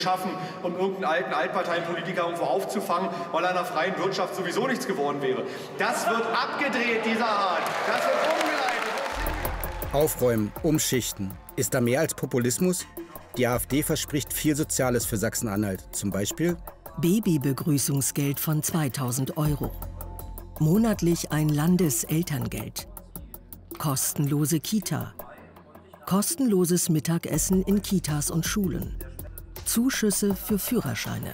schaffen, um irgendeinen alten Altparteienpolitiker irgendwo aufzufangen, weil er in der freien Wirtschaft sowieso nichts geworden wäre. Das wird abgedreht, dieser Art. Das wird umgeleitet. Aufräumen, umschichten. Ist da mehr als Populismus? Die AfD verspricht viel Soziales für Sachsen-Anhalt. Zum Beispiel Babybegrüßungsgeld von 2.000 €. Monatlich ein Landeselterngeld. Kostenlose Kita. Kostenloses Mittagessen in Kitas und Schulen. Zuschüsse für Führerscheine.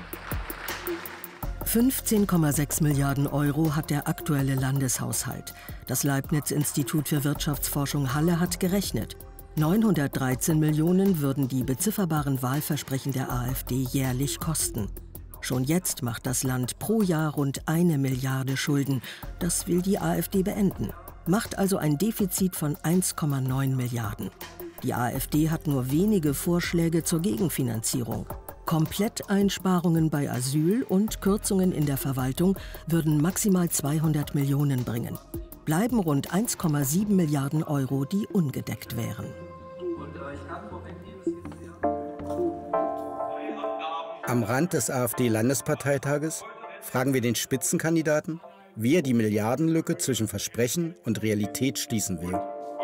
15,6 Milliarden € hat der aktuelle Landeshaushalt. Das Leibniz-Institut für Wirtschaftsforschung Halle hat gerechnet. 913 Millionen würden die bezifferbaren Wahlversprechen der AfD jährlich kosten. Schon jetzt macht das Land pro Jahr rund 1 Milliarde Schulden. Das will die AfD beenden. Macht also ein Defizit von 1,9 Milliarden. Die AfD hat nur wenige Vorschläge zur Gegenfinanzierung. Kompletteinsparungen bei Asyl und Kürzungen in der Verwaltung würden maximal 200 Millionen bringen. Bleiben rund 1,7 Milliarden €, die ungedeckt wären. Am Rand des AfD-Landesparteitages fragen wir den Spitzenkandidaten, wie er die Milliardenlücke zwischen Versprechen und Realität schließen will.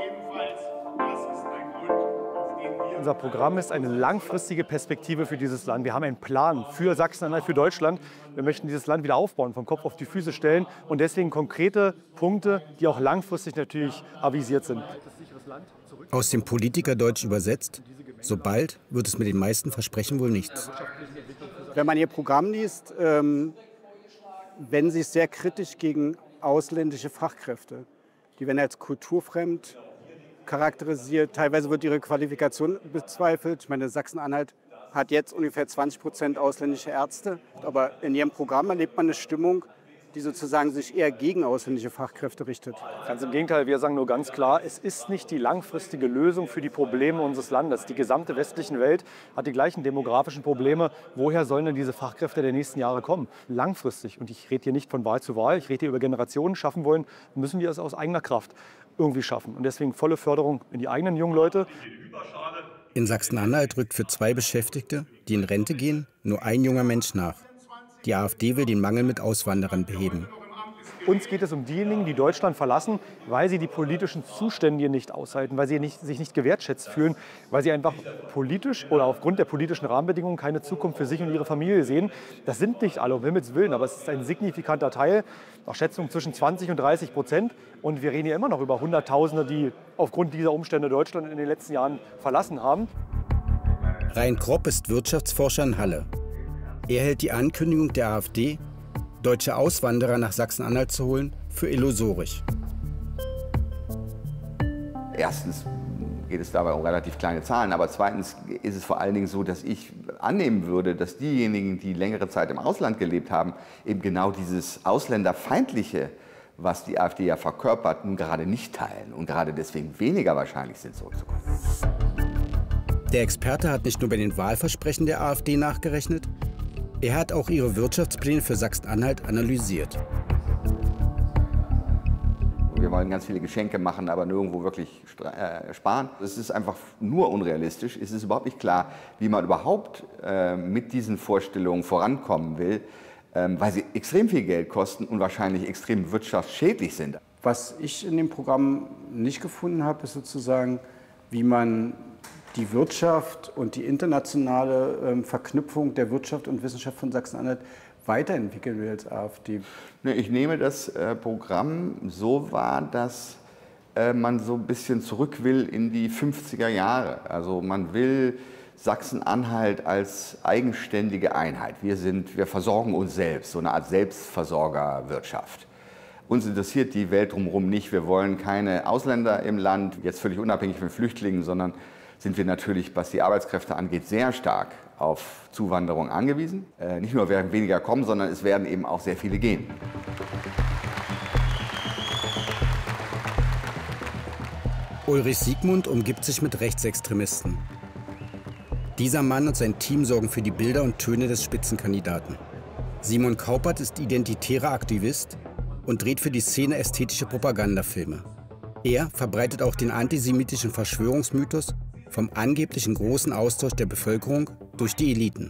Unser Programm ist eine langfristige Perspektive für dieses Land. Wir haben einen Plan für Sachsen-Anhalt, für Deutschland. Wir möchten dieses Land wieder aufbauen, vom Kopf auf die Füße stellen und deswegen konkrete Punkte, die auch langfristig natürlich avisiert sind. Aus dem Politikerdeutsch übersetzt, so bald wird es mit den meisten Versprechen wohl nichts. Wenn man Ihr Programm liest, wenden Sie es sehr kritisch gegen ausländische Fachkräfte. Die werden als kulturfremd charakterisiert. Teilweise wird ihre Qualifikation bezweifelt. Ich meine, Sachsen-Anhalt hat jetzt ungefähr 20% ausländische Ärzte. Aber in Ihrem Programm erlebt man eine Stimmung, die sozusagen sich eher gegen ausländische Fachkräfte richtet. Ganz im Gegenteil, wir sagen nur ganz klar, es ist nicht die langfristige Lösung für die Probleme unseres Landes. Die gesamte westliche Welt hat die gleichen demografischen Probleme. Woher sollen denn diese Fachkräfte der nächsten Jahre kommen? Langfristig, und ich rede hier nicht von Wahl zu Wahl, ich rede hier über Generationen, schaffen wollen, müssen wir es aus eigener Kraft irgendwie schaffen. Und deswegen volle Förderung in die eigenen jungen Leute. In Sachsen-Anhalt rückt für 2 Beschäftigte, die in Rente gehen, nur ein junger Mensch nach. Die AfD will den Mangel mit Auswanderern beheben. Uns geht es um diejenigen, die Deutschland verlassen, weil sie die politischen Zustände hier nicht aushalten, weil sie sich nicht gewertschätzt fühlen, weil sie einfach politisch oder aufgrund der politischen Rahmenbedingungen keine Zukunft für sich und ihre Familie sehen. Das sind nicht alle, um Himmels Willen, aber es ist ein signifikanter Teil, nach Schätzung zwischen 20 und 30%. Und wir reden hier immer noch über Hunderttausende, die aufgrund dieser Umstände Deutschland in den letzten Jahren verlassen haben. Rein Kropp ist Wirtschaftsforscher in Halle. Er hält die Ankündigung der AfD, deutsche Auswanderer nach Sachsen-Anhalt zu holen, für illusorisch. Erstens geht es dabei um relativ kleine Zahlen, aber zweitens ist es vor allen Dingen so, dass ich annehmen würde, dass diejenigen, die längere Zeit im Ausland gelebt haben, eben genau dieses Ausländerfeindliche, was die AfD ja verkörpert, nun gerade nicht teilen und gerade deswegen weniger wahrscheinlich sind, zurückzukommen. Der Experte hat nicht nur bei den Wahlversprechen der AfD nachgerechnet, er hat auch ihre Wirtschaftspläne für Sachsen-Anhalt analysiert. Wir wollen ganz viele Geschenke machen, aber nirgendwo wirklich sparen. Es ist einfach nur unrealistisch. Es ist überhaupt nicht klar, wie man überhaupt mit diesen Vorstellungen vorankommen will, weil sie extrem viel Geld kosten und wahrscheinlich extrem wirtschaftsschädlich sind. Was ich in dem Programm nicht gefunden habe, ist sozusagen, wie man die Wirtschaft und die internationale Verknüpfung der Wirtschaft und Wissenschaft von Sachsen-Anhalt weiterentwickeln will als AfD. Ich nehme das Programm so wahr, dass man so ein bisschen zurück will in die 50er Jahre. Also man will Sachsen-Anhalt als eigenständige Einheit. Wir versorgen uns selbst, so eine Art Selbstversorgerwirtschaft. Uns interessiert die Welt drumherum nicht. Wir wollen keine Ausländer im Land, jetzt völlig unabhängig von Flüchtlingen, sondern sind wir natürlich, was die Arbeitskräfte angeht, sehr stark auf Zuwanderung angewiesen. Nicht nur werden weniger kommen, sondern es werden eben auch sehr viele gehen. Ulrich Siegmund umgibt sich mit Rechtsextremisten. Dieser Mann und sein Team sorgen für die Bilder und Töne des Spitzenkandidaten. Simon Kaupert ist identitärer Aktivist und dreht für die Szene ästhetische Propagandafilme. Er verbreitet auch den antisemitischen Verschwörungsmythos vom angeblichen großen Austausch der Bevölkerung durch die Eliten.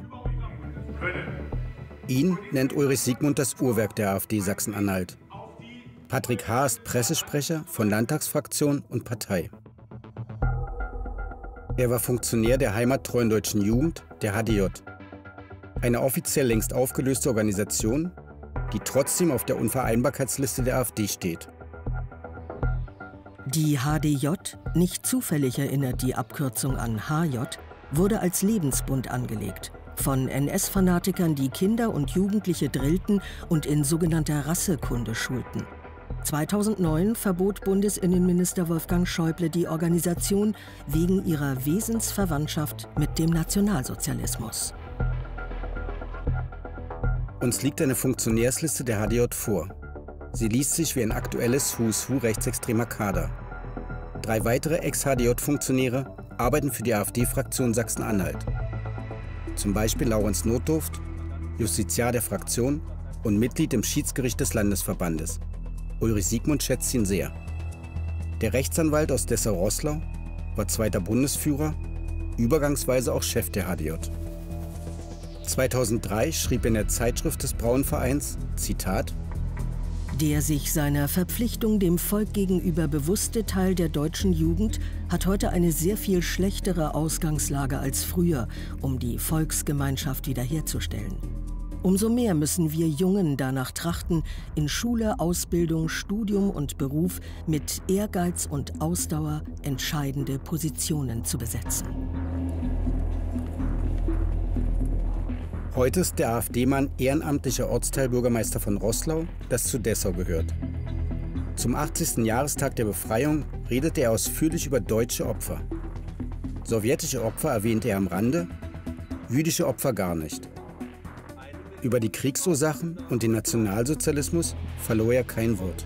Ihn nennt Ulrich Siegmund das Uhrwerk der AfD Sachsen-Anhalt. Patrick H. ist Pressesprecher von Landtagsfraktion und Partei. Er war Funktionär der heimattreuen Deutschen Jugend, der HDJ. Eine offiziell längst aufgelöste Organisation, die trotzdem auf der Unvereinbarkeitsliste der AfD steht. Die HDJ, nicht zufällig erinnert die Abkürzung an HJ, wurde als Lebensbund angelegt. Von NS-Fanatikern, die Kinder und Jugendliche drillten und in sogenannter Rassekunde schulten. 2009 verbot Bundesinnenminister Wolfgang Schäuble die Organisation wegen ihrer Wesensverwandtschaft mit dem Nationalsozialismus. Uns liegt eine Funktionärsliste der HDJ vor. Sie liest sich wie ein aktuelles Who's Who rechtsextremer Kader. 3 weitere Ex-HDJ-Funktionäre arbeiten für die AfD-Fraktion Sachsen-Anhalt. Zum Beispiel Laurens Notdurft, Justiziar der Fraktion und Mitglied im Schiedsgericht des Landesverbandes. Ulrich Siegmund schätzt ihn sehr. Der Rechtsanwalt aus Dessau-Roßlau war 2. Bundesführer, übergangsweise auch Chef der HDJ. 2003 schrieb er in der Zeitschrift des Brauenvereins, Zitat: Der sich seiner Verpflichtung dem Volk gegenüber bewusste Teil der deutschen Jugend hat heute eine sehr viel schlechtere Ausgangslage als früher, um die Volksgemeinschaft wiederherzustellen. Umso mehr müssen wir Jungen danach trachten, in Schule, Ausbildung, Studium und Beruf mit Ehrgeiz und Ausdauer entscheidende Positionen zu besetzen. Heute ist der AfD-Mann ehrenamtlicher Ortsteilbürgermeister von Roßlau, das zu Dessau gehört. Zum 80. Jahrestag der Befreiung redete er ausführlich über deutsche Opfer. Sowjetische Opfer erwähnte er am Rande, jüdische Opfer gar nicht. Über die Kriegsursachen und den Nationalsozialismus verlor er kein Wort.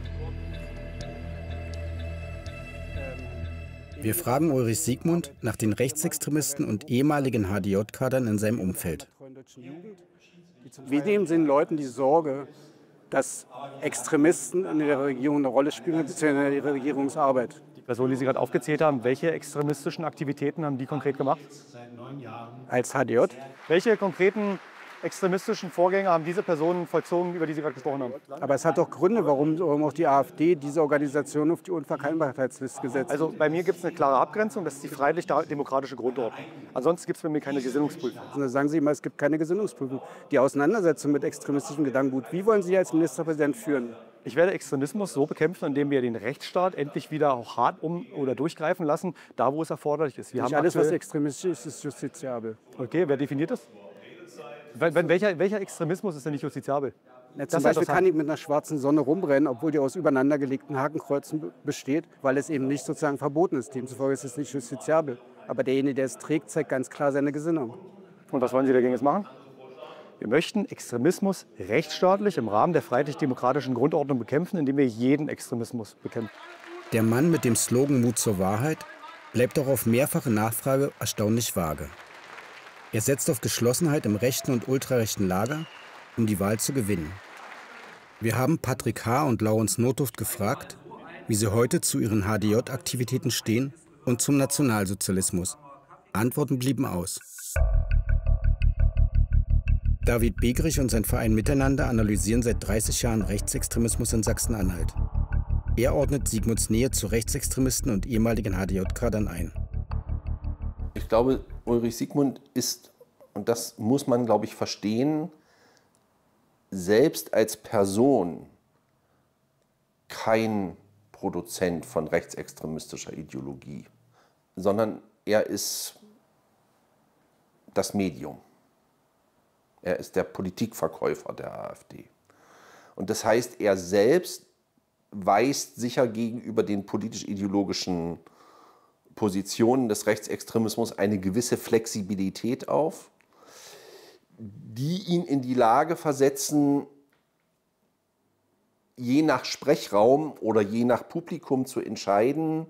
Wir fragen Ulrich Siegmund nach den Rechtsextremisten und ehemaligen HDJ-Kadern in seinem Umfeld. Wir nehmen den Leuten die Sorge, dass Extremisten in der Regierung eine Rolle spielen, beziehungsweise in der Regierungsarbeit. Die Personen, die Sie gerade aufgezählt haben, welche extremistischen Aktivitäten haben die konkret gemacht? Als HDJ? Welche konkreten extremistischen Vorgänge haben diese Personen vollzogen, über die Sie gerade gesprochen haben? Aber es hat doch Gründe, warum auch die AfD diese Organisation auf die Unvereinbarkeitsliste gesetzt hat. Also bei mir gibt es eine klare Abgrenzung, das ist die freiheitlich-demokratische Grundordnung. Ansonsten gibt es bei mir keine Gesinnungsprüfung. Also sagen Sie immer, es gibt keine Gesinnungsprüfung. Die Auseinandersetzung mit extremistischem Gedankengut, wie wollen Sie als Ministerpräsident führen? Ich werde Extremismus so bekämpfen, indem wir den Rechtsstaat endlich wieder auch hart oder durchgreifen lassen, da wo es erforderlich ist. Nicht alles, was extremistisch ist, ist justiziabel. Okay, wer definiert das? Welcher Extremismus ist denn nicht justiziabel? Ja, zum Beispiel kann ich mit einer schwarzen Sonne rumrennen, obwohl die aus übereinandergelegten Hakenkreuzen besteht, weil es eben nicht sozusagen verboten ist. Demzufolge ist es nicht justiziabel. Aber derjenige, der es trägt, zeigt ganz klar seine Gesinnung. Und was wollen Sie dagegen jetzt machen? Wir möchten Extremismus rechtsstaatlich im Rahmen der freiheitlich-demokratischen Grundordnung bekämpfen, indem wir jeden Extremismus bekämpfen. Der Mann mit dem Slogan Mut zur Wahrheit bleibt auch auf mehrfache Nachfrage erstaunlich vage. Er setzt auf Geschlossenheit im rechten und ultrarechten Lager, um die Wahl zu gewinnen. Wir haben Patrick H. und Laurens Notdurft gefragt, wie sie heute zu ihren HDJ-Aktivitäten stehen und zum Nationalsozialismus. Antworten blieben aus. David Begrich und sein Verein Miteinander analysieren seit 30 Jahren Rechtsextremismus in Sachsen-Anhalt. Er ordnet Siegmunds Nähe zu Rechtsextremisten und ehemaligen HDJ-Kadern ein. Ich glaube, Ulrich Siegmund ist, und das muss man, glaube ich, verstehen, selbst als Person kein Produzent von rechtsextremistischer Ideologie, sondern er ist das Medium. Er ist der Politikverkäufer der AfD. Und das heißt, er selbst weist sicher gegenüber den politisch-ideologischen Positionen des Rechtsextremismus eine gewisse Flexibilität auf, die ihn in die Lage versetzen, je nach Sprechraum oder je nach Publikum zu entscheiden,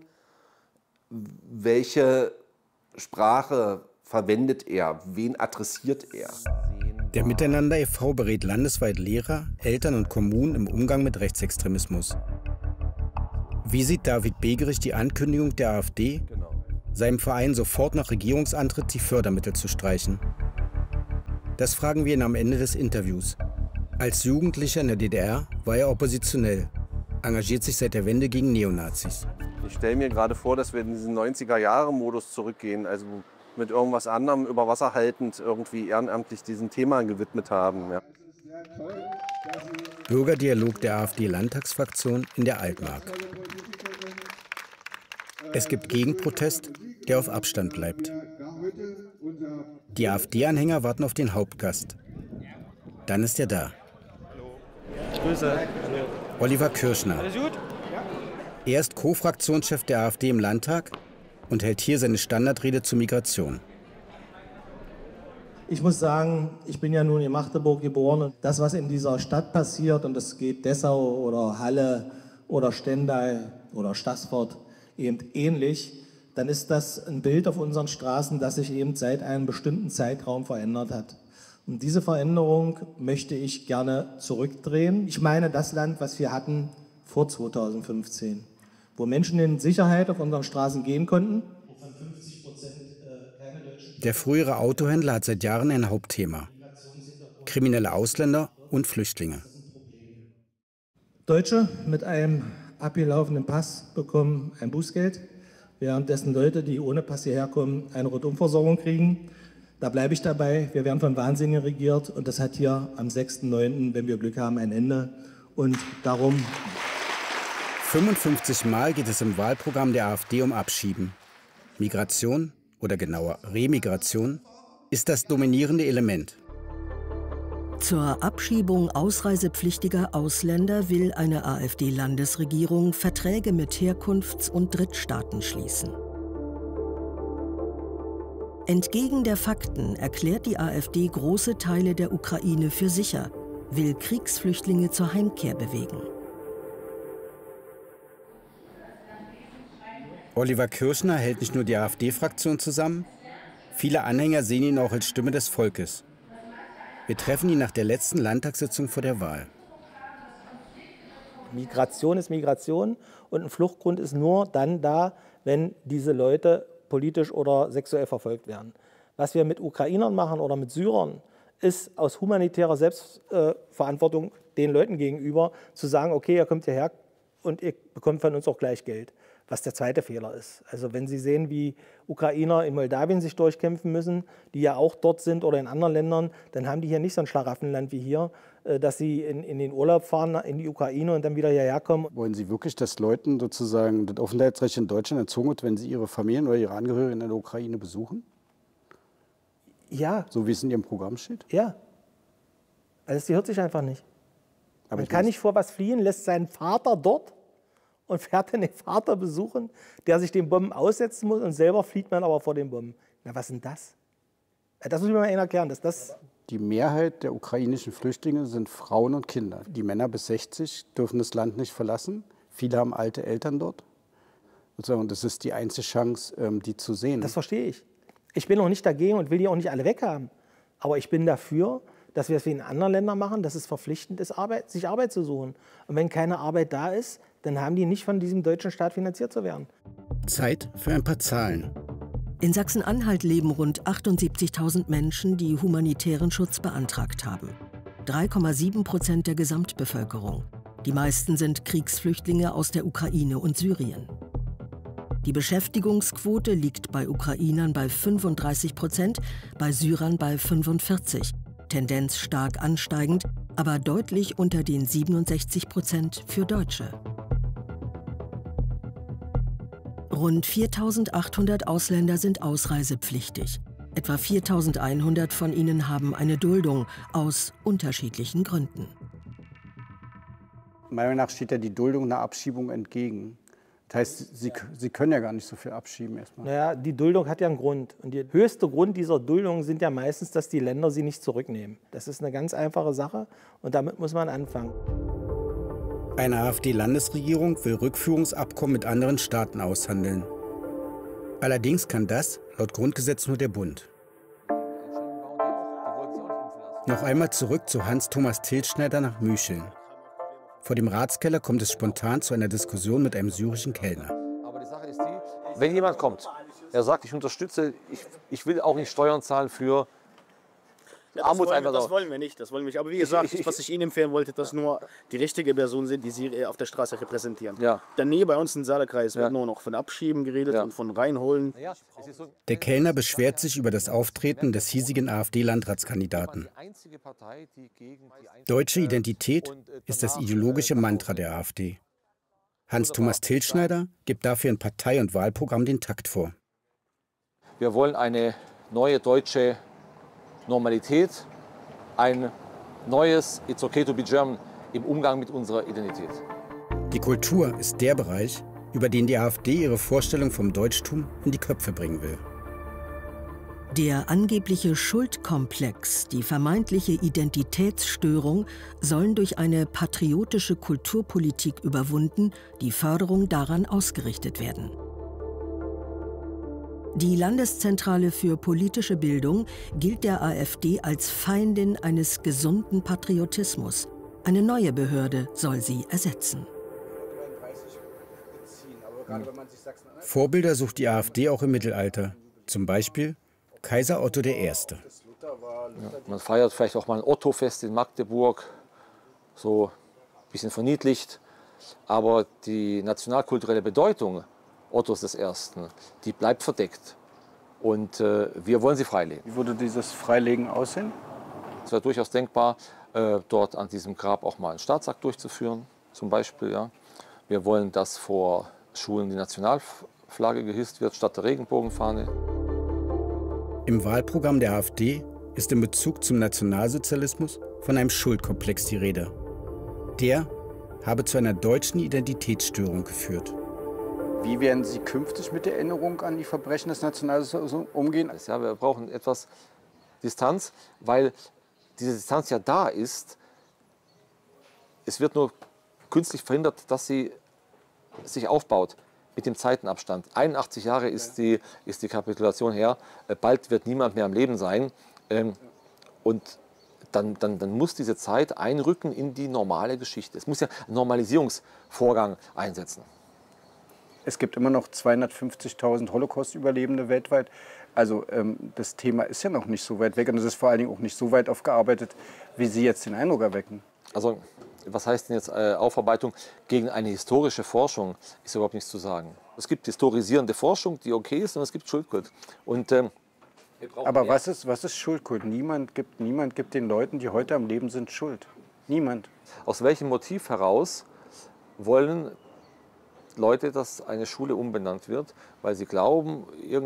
welche Sprache verwendet er, wen adressiert er. Der Miteinander e.V. berät landesweit Lehrer, Eltern und Kommunen im Umgang mit Rechtsextremismus. Wie sieht David Begrich die Ankündigung der AfD, seinem Verein sofort nach Regierungsantritt die Fördermittel zu streichen? Das fragen wir ihn am Ende des Interviews. Als Jugendlicher in der DDR war er oppositionell, engagiert sich seit der Wende gegen Neonazis. Ich stelle mir gerade vor, dass wir in diesen 90er-Jahre-Modus zurückgehen, also mit irgendwas anderem über Wasser haltend irgendwie ehrenamtlich diesem Thema gewidmet haben. Ja. Bürgerdialog der AfD-Landtagsfraktion in der Altmark. Es gibt Gegenprotest, der auf Abstand bleibt. Die AfD-Anhänger warten auf den Hauptgast. Dann ist er da. Grüße. Oliver Kirschner. Alles gut? Er ist Co-Fraktionschef der AfD im Landtag und hält hier seine Standardrede zur Migration. Ich muss sagen, ich bin ja nun in Magdeburg geboren. Und das, was in dieser Stadt passiert, und das geht Dessau oder Halle oder Stendal oder Staßfurt eben ähnlich, dann ist das ein Bild auf unseren Straßen, das sich eben seit einem bestimmten Zeitraum verändert hat. Und diese Veränderung möchte ich gerne zurückdrehen. Ich meine das Land, was wir hatten vor 2015, wo Menschen in Sicherheit auf unseren Straßen gehen konnten. Der frühere Autohändler hat seit Jahren ein Hauptthema: kriminelle Ausländer und Flüchtlinge. Deutsche mit einem abgelaufenen Pass bekommen ein Bußgeld, währenddessen Leute, die ohne Pass hierher kommen, eine Rundumversorgung kriegen. Da bleibe ich dabei. Wir werden von Wahnsinnigen regiert und das hat hier am 6.9., wenn wir Glück haben, ein Ende. Und darum... 55 Mal geht es im Wahlprogramm der AfD um Abschieben. Migration, oder genauer Remigration, ist das dominierende Element. Zur Abschiebung ausreisepflichtiger Ausländer will eine AfD-Landesregierung Verträge mit Herkunfts- und Drittstaaten schließen. Entgegen der Fakten erklärt die AfD große Teile der Ukraine für sicher, will Kriegsflüchtlinge zur Heimkehr bewegen. Oliver Kirschner hält nicht nur die AfD-Fraktion zusammen, viele Anhänger sehen ihn auch als Stimme des Volkes. Wir treffen ihn nach der letzten Landtagssitzung vor der Wahl. Migration ist Migration und ein Fluchtgrund ist nur dann da, wenn diese Leute politisch oder sexuell verfolgt werden. Was wir mit Ukrainern machen oder mit Syrern, ist aus humanitärer Selbstverantwortung den Leuten gegenüber zu sagen, okay, ihr kommt hierher und ihr bekommt von uns auch gleich Geld. Was der zweite Fehler ist. Also wenn Sie sehen, wie Ukrainer in Moldawien sich durchkämpfen müssen, die ja auch dort sind oder in anderen Ländern, dann haben die hier nicht so ein Schlaraffenland wie hier, dass sie in den Urlaub fahren in die Ukraine und dann wieder hierher kommen. Wollen Sie wirklich, dass Leuten sozusagen das Aufenthaltsrecht in Deutschland entzogen wird, wenn sie ihre Familien oder ihre Angehörigen in der Ukraine besuchen? Ja. So wie es in Ihrem Programm steht? Ja. Also die hört sich einfach nicht. Aber man kann nicht vor was fliehen, lässt seinen Vater dort und fährt dann den Vater besuchen, der sich den Bomben aussetzen muss und selber flieht man aber vor den Bomben. Na, was ist denn das? Das muss ich mir mal erklären. Die Mehrheit der ukrainischen Flüchtlinge sind Frauen und Kinder. Die Männer bis 60 dürfen das Land nicht verlassen. Viele haben alte Eltern dort. Und das ist die einzige Chance, die zu sehen. Das verstehe ich. Ich bin auch nicht dagegen und will die auch nicht alle weghaben. Aber ich bin dafür, dass wir es wie in anderen Ländern machen, dass es verpflichtend ist, sich Arbeit zu suchen. Und wenn keine Arbeit da ist, dann haben die nicht von diesem deutschen Staat finanziert zu werden. Zeit für ein paar Zahlen. In Sachsen-Anhalt leben rund 78.000 Menschen, die humanitären Schutz beantragt haben. 3,7% der Gesamtbevölkerung. Die meisten sind Kriegsflüchtlinge aus der Ukraine und Syrien. Die Beschäftigungsquote liegt bei Ukrainern bei 35%, bei Syrern bei 45%. Tendenz stark ansteigend, aber deutlich unter den 67% für Deutsche. Rund 4.800 Ausländer sind ausreisepflichtig. Etwa 4.100 von ihnen haben eine Duldung aus unterschiedlichen Gründen. Meiner Meinung nach steht ja die Duldung einer Abschiebung entgegen. Das heißt, Sie können ja gar nicht so viel abschieben erstmal. Naja, die Duldung hat ja einen Grund. Und der höchste Grund dieser Duldung sind ja meistens, dass die Länder sie nicht zurücknehmen. Das ist eine ganz einfache Sache und damit muss man anfangen. Eine AfD-Landesregierung will Rückführungsabkommen mit anderen Staaten aushandeln. Allerdings kann das laut Grundgesetz nur der Bund. Noch einmal zurück zu Hans-Thomas Tilschneider nach Mücheln. Vor dem Ratskeller kommt es spontan zu einer Diskussion mit einem syrischen Kellner. Aber die Sache ist die, wenn jemand kommt, er sagt, ich unterstütze, ich will auch nicht Steuern zahlen für Armutseinwanderung. Das wollen wir nicht. Aber wie gesagt, was ich Ihnen empfehlen wollte, dass nur die richtige Personen sind, die Sie auf der Straße repräsentieren. Ja. Denn hier bei uns im Saarkreis wird nur noch von Abschieben geredet und von reinholen. Der Kellner beschwert sich über das Auftreten des hiesigen AfD-Landratskandidaten. Deutsche Identität ist das ideologische Mantra der AfD. Hans-Thomas Tilschneider gibt dafür in Partei- und Wahlprogramm den Takt vor. Wir wollen eine neue deutsche Normalität, ein neues It's okay to be German im Umgang mit unserer Identität. Die Kultur ist der Bereich, über den die AfD ihre Vorstellung vom Deutschtum in die Köpfe bringen will. Der angebliche Schuldkomplex, die vermeintliche Identitätsstörung sollen durch eine patriotische Kulturpolitik überwunden, die Förderung daran ausgerichtet werden. Die Landeszentrale für politische Bildung gilt der AfD als Feindin eines gesunden Patriotismus. Eine neue Behörde soll sie ersetzen. Vorbilder sucht die AfD auch im Mittelalter, zum Beispiel Kaiser Otto I. Ja, man feiert vielleicht auch mal ein Otto-Fest in Magdeburg, so ein bisschen verniedlicht, aber die nationalkulturelle Bedeutung Ottos I., die bleibt verdeckt. Und wir wollen sie freilegen. Wie würde dieses Freilegen aussehen? Es wäre durchaus denkbar, dort an diesem Grab auch mal einen Staatsakt durchzuführen, zum Beispiel. Ja. Wir wollen, dass vor Schulen die Nationalflagge gehisst wird, statt der Regenbogenfahne. Im Wahlprogramm der AfD ist in Bezug zum Nationalsozialismus von einem Schuldkomplex die Rede. Der habe zu einer deutschen Identitätsstörung geführt. Wie werden Sie künftig mit der Erinnerung an die Verbrechen des Nationalsozialismus umgehen? Ja, wir brauchen etwas Distanz, weil diese Distanz ja da ist. Es wird nur künstlich verhindert, dass sie sich aufbaut mit dem Zeitenabstand. 81 Jahre ist die Kapitulation her. Bald wird niemand mehr am Leben sein. Und dann muss diese Zeit einrücken in die normale Geschichte. Es muss ja einen Normalisierungsvorgang einsetzen. Es gibt immer noch 250.000 Holocaust-Überlebende weltweit. Also das Thema ist ja noch nicht so weit weg und es ist vor allen Dingen auch nicht so weit aufgearbeitet, wie Sie jetzt den Eindruck erwecken. Also was heißt denn jetzt Aufarbeitung? Gegen eine historische Forschung ist überhaupt nichts zu sagen. Es gibt historisierende Forschung, die okay ist, und es gibt Schuldkult. Und, aber was ist Schuldkult? Niemand gibt den Leuten, die heute am Leben sind, Schuld. Niemand. Aus welchem Motiv heraus wollen Leute, dass eine Schule umbenannt wird, weil sie glauben,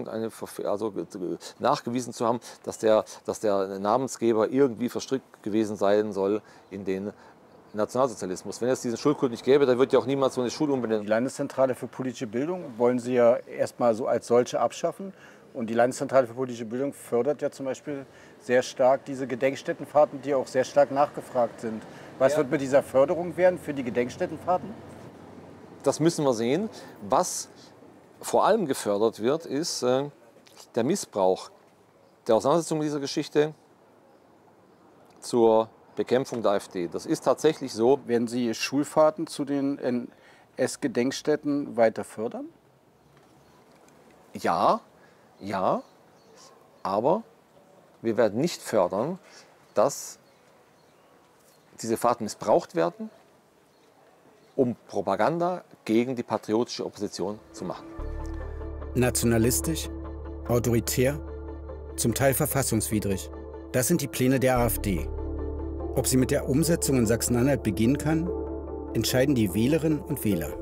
nachgewiesen zu haben, dass der Namensgeber irgendwie verstrickt gewesen sein soll in den Nationalsozialismus. Wenn es diesen Schuldkult nicht gäbe, dann wird ja auch niemand so eine Schule umbenennen. Die Landeszentrale für politische Bildung wollen Sie ja erstmal so als solche abschaffen. Und die Landeszentrale für politische Bildung fördert ja zum Beispiel sehr stark diese Gedenkstättenfahrten, die auch sehr stark nachgefragt sind. Was wird mit dieser Förderung werden für die Gedenkstättenfahrten? Das müssen wir sehen. Was vor allem gefördert wird, ist der Missbrauch der Auseinandersetzung mit dieser Geschichte zur Bekämpfung der AfD. Das ist tatsächlich so. Werden Sie Schulfahrten zu den NS-Gedenkstätten weiter fördern? Ja, aber wir werden nicht fördern, dass diese Fahrten missbraucht werden, um Propaganda gegen die patriotische Opposition zu machen. Nationalistisch, autoritär, zum Teil verfassungswidrig. Das sind die Pläne der AfD. Ob sie mit der Umsetzung in Sachsen-Anhalt beginnen kann, entscheiden die Wählerinnen und Wähler.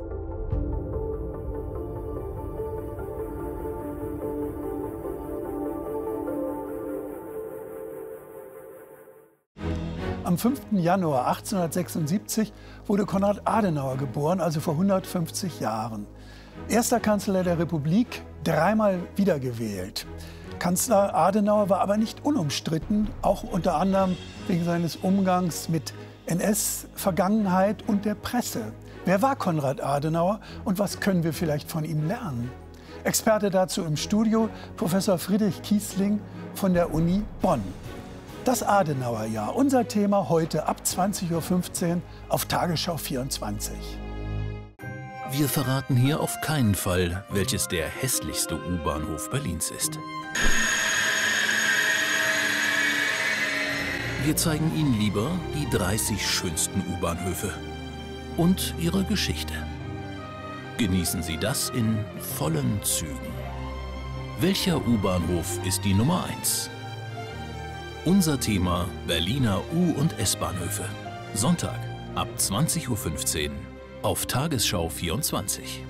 Am 5. Januar 1876 wurde Konrad Adenauer geboren, also vor 150 Jahren. Erster Kanzler der Republik, dreimal wiedergewählt. Kanzler Adenauer war aber nicht unumstritten, auch unter anderem wegen seines Umgangs mit NS-Vergangenheit und der Presse. Wer war Konrad Adenauer und was können wir vielleicht von ihm lernen? Experte dazu im Studio, Professor Friedrich Kiesling von der Uni Bonn. Das Adenauerjahr, unser Thema heute ab 20:15 Uhr auf Tagesschau 24. Wir verraten hier auf keinen Fall, welches der hässlichste U-Bahnhof Berlins ist. Wir zeigen Ihnen lieber die 30 schönsten U-Bahnhöfe und ihre Geschichte. Genießen Sie das in vollen Zügen. Welcher U-Bahnhof ist die Nummer 1? Unser Thema Berliner U- und S-Bahnhöfe. Sonntag ab 20:15 Uhr auf Tagesschau 24.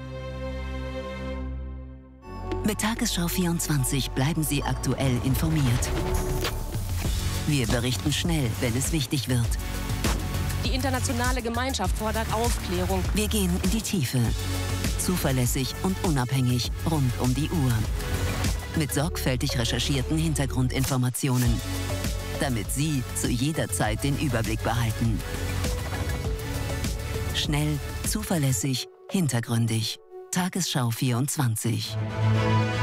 Mit Tagesschau 24 bleiben Sie aktuell informiert. Wir berichten schnell, wenn es wichtig wird. Die internationale Gemeinschaft fordert Aufklärung. Wir gehen in die Tiefe. Zuverlässig und unabhängig rund um die Uhr. Mit sorgfältig recherchierten Hintergrundinformationen. Damit Sie zu jeder Zeit den Überblick behalten. Schnell, zuverlässig, hintergründig. Tagesschau 24.